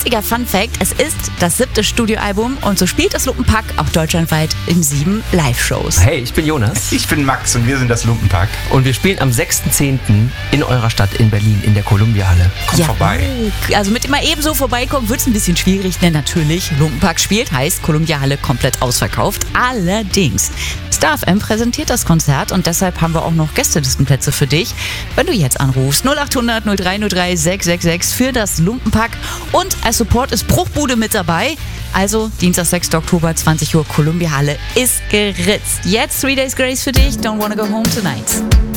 Lustiger Funfact, es ist das 7. Studioalbum und so spielt das Lumpenpack auch deutschlandweit in 7 Live-Shows. Hey, ich bin Jonas. Ich bin Max und wir sind das Lumpenpack. Und wir spielen am 6.10. in eurer Stadt in Berlin in der Columbia-Halle. Kommt vorbei. Also mit immer ebenso vorbeikommen wird es ein bisschen schwierig, denn natürlich Lumpenpack spielt, heißt Columbia-Halle komplett ausverkauft. Allerdings, Star FM präsentiert das Konzert und deshalb haben wir auch noch Gästelistenplätze für dich, wenn du jetzt anrufst. 0800 0303 666 für das Lumpenpack und als Support ist Bruchbude mit dabei. Also Dienstag, 6. Oktober, 20 Uhr, Columbia Halle ist geritzt. Jetzt 3 Days Grace für dich. Don't wanna go home tonight.